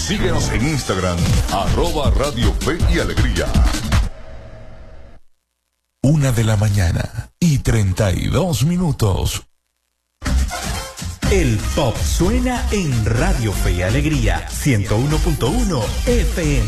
Síguenos en Instagram, @Radio Fe y Alegría. 1:32 a.m. El pop suena en Radio Fe y Alegría 101.1 FM.